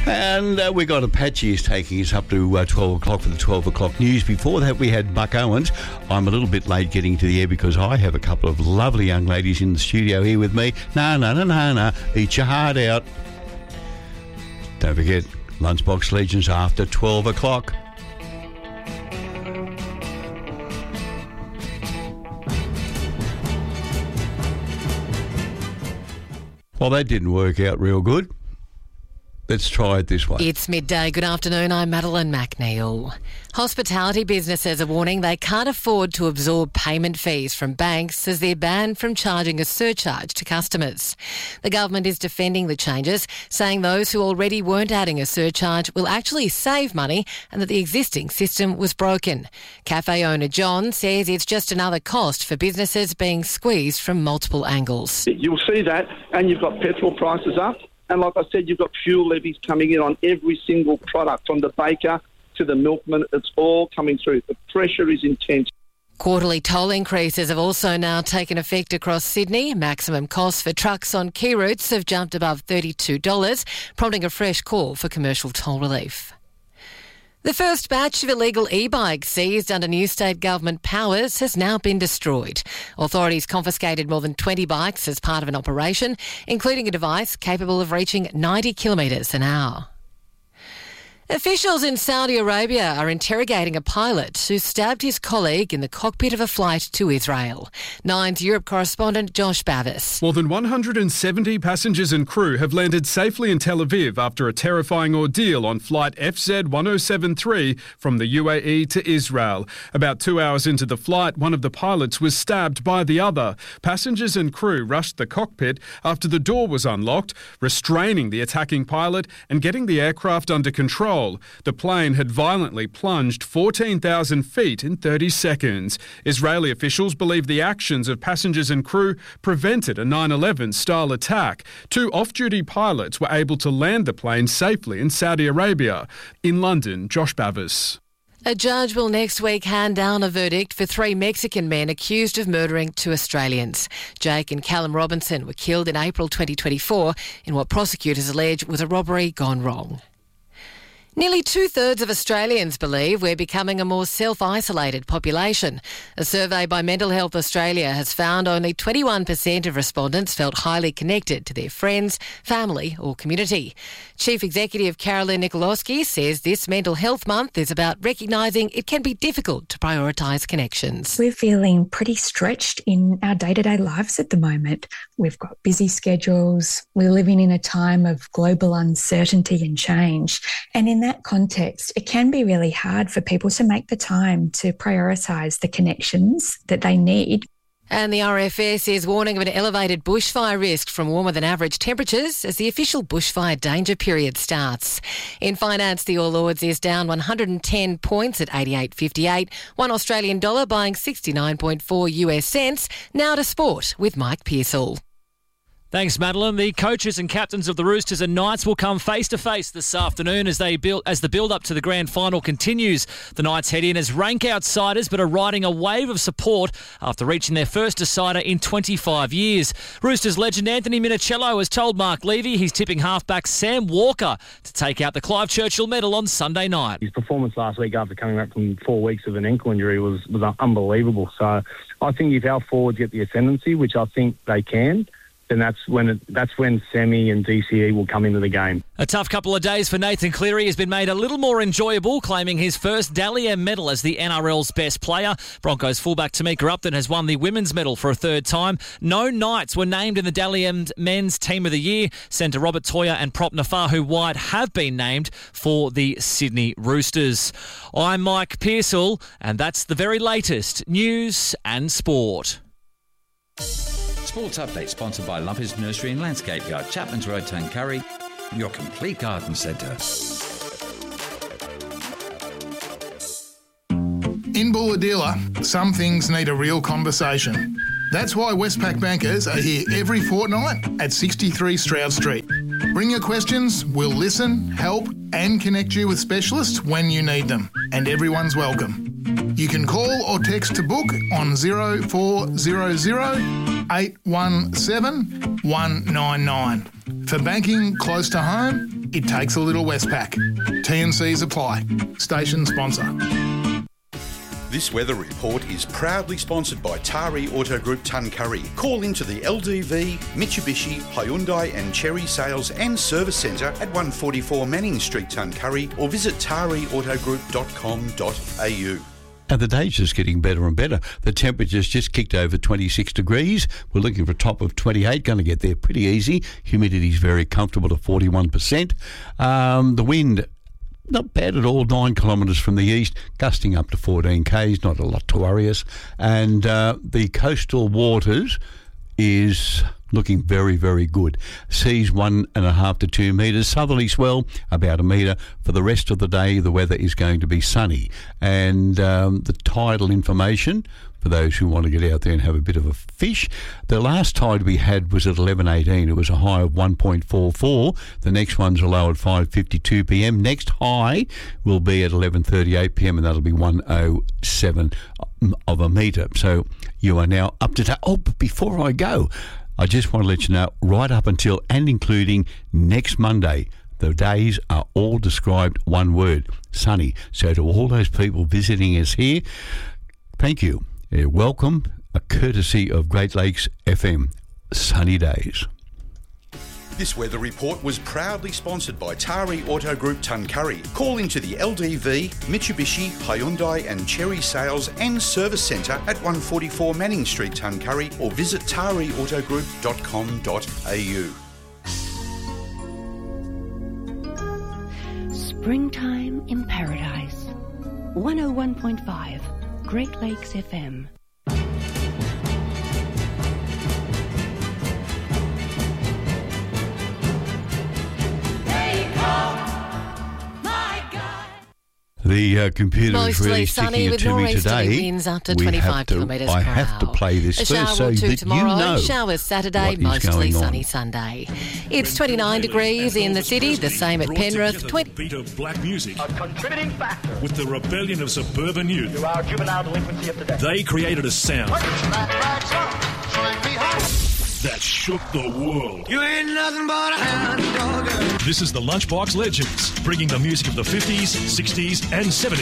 And we got Apaches taking us up to 12 o'clock for the 12 o'clock news. Before that, we had Buck Owens. I'm a little bit late getting to the air because I have a couple of lovely young ladies in the studio here with me. No. Eat your heart out. Don't forget, Lunchbox Legends after 12 o'clock. Well, that didn't work out real good. Let's try it this way. It's midday. Good afternoon. I'm Madeline McNeil. Hospitality businesses are warning they can't afford to absorb payment fees from banks as they're banned from charging a surcharge to customers. The government is defending the changes, saying those who already weren't adding a surcharge will actually save money and that the existing system was broken. Cafe owner John says it's just another cost for businesses being squeezed from multiple angles. You'll see that, and you've got petrol prices up. And like I said, you've got fuel levies coming in on every single product, from the baker to the milkman. It's all coming through. The pressure is intense. Quarterly toll increases have also now taken effect across Sydney. Maximum costs for trucks on key routes have jumped above $32, prompting a fresh call for commercial toll relief. The first batch of illegal e-bikes seized under new state government powers has now been destroyed. Authorities confiscated more than 20 bikes as part of an operation, including a device capable of reaching 90 kilometres an hour. Officials in Saudi Arabia are interrogating a pilot who stabbed his colleague in the cockpit of a flight to Israel. Nine's Europe correspondent Josh Bavis. More than 170 passengers and crew have landed safely in Tel Aviv after a terrifying ordeal on flight FZ1073 from the UAE to Israel. About 2 hours into the flight, one of the pilots was stabbed by the other. Passengers and crew rushed the cockpit after the door was unlocked, restraining the attacking pilot and getting the aircraft under control. The plane had violently plunged 14,000 feet in 30 seconds. Israeli officials believe the actions of passengers and crew prevented a 9/11 style attack. Two off-duty pilots were able to land the plane safely in Saudi Arabia. In London, Josh Bavis. A judge will next week hand down a verdict for 3 Mexican men accused of murdering 2 Australians. Jake and Callum Robinson were killed in April 2024 in what prosecutors allege was a robbery gone wrong. Nearly 2/3 of Australians believe we're becoming a more self-isolated population. A survey by Mental Health Australia has found only 21% of respondents felt highly connected to their friends, family or community. Chief Executive Carolyn Nikolowski says this Mental Health Month is about recognising it can be difficult to prioritise connections. We're feeling pretty stretched in our day-to-day lives at the moment. We've got busy schedules. We're living in a time of global uncertainty and change. And in that context, it can be really hard for people to make the time to prioritise the connections that they need. And the RFS is warning of an elevated bushfire risk from warmer than average temperatures as the official bushfire danger period starts. In finance, the All Ords is down 110 points at 88.58. One Australian dollar buying 69.4 US cents. Now to sport with Mike Pearsall. Thanks, Madeline. The coaches and captains of the Roosters and Knights will come face-to-face this afternoon as the build-up to the grand final continues. The Knights head in as rank outsiders but are riding a wave of support after reaching their first decider in 25 years. Roosters legend Anthony Minicello has told Mark Levy he's tipping halfback Sam Walker to take out the Clive Churchill medal on Sunday night. His performance last week after coming back from 4 weeks of an ankle injury was unbelievable. So I think if our forwards get the ascendancy, which I think they can, then that's when Semi and DCE will come into the game. A tough couple of days for Nathan Cleary has been made a little more enjoyable, claiming his first Dally M medal as the NRL's best player. Broncos fullback Tamika Upton has won the women's medal for a third time. No Knights were named in the Dally M men's team of the year. Centre Robert Toya and prop Nafahu White have been named for the Sydney Roosters. I'm Mike Pearsall, and that's the very latest news and sport. Sports Update sponsored by Lumpers Nursery and Landscape Yard, Chapman's Road, Tuncurry, your complete garden centre. In Bulahdelah, some things need a real conversation. That's why Westpac bankers are here every fortnight at 63 Stroud Street. Bring your questions, we'll listen, help and connect you with specialists when you need them. And everyone's welcome. You can call or text to book on 0400 817 199. For banking close to home, it takes a little Westpac. T&Cs apply. Station sponsor. This weather report is proudly sponsored by Tari Auto Group Tuncurry. Call into the LDV, Mitsubishi, Hyundai and Cherry Sales and Service Centre at 144 Manning Street, Tuncurry, or visit tariautogroup.com.au. And the day's just getting better and better. The temperature's just kicked over 26 degrees. We're looking for a top of 28. Going to get there pretty easy. Humidity's very comfortable at 41%. The wind, not bad at all, 9 kilometres from the east, gusting up to 14 k's, not a lot to worry us. And the coastal waters is looking very, very good. Seas 1.5 to 2 metres. Southerly swell about a metre. For the rest of the day, the weather is going to be sunny. And the tidal information, for those who want to get out there and have a bit of a fish, the last tide we had was at 11:18. It was a high of 1.44. The next one's a low at 5:52 p.m. Next high will be at 11:38 p.m. and that'll be 107 of a metre. So you are now up to date. Oh, but before I go, I just want to let you know, right up until and including next Monday, the days are all described one word, sunny. So to all those people visiting us here, thank you. Welcome, a courtesy of Great Lakes FM. Sunny days. This weather report was proudly sponsored by Tari Auto Group Tuncurry. Call into the LDV, Mitsubishi, Hyundai and Cherry Sales and Service Centre at 144 Manning Street, Tuncurry, or visit tariautogroup.com.au. Springtime in Paradise. 101.5 Great Lakes FM. The computer is really sticking it to me today. Winds up to 25 kilometres per hour. I have to play this first so that tomorrow, you know showers Saturday, mostly sunny Sunday. It's 29 degrees in the city, the same at Penrith. Beat of black music. A contributing factor. With the rebellion of suburban youth. To our juvenile delinquency of today. They created a sound that shook the world. You ain't nothing but a hound dog. This is the Lunchbox Legends, bringing the music of the 50s, 60s and 70s.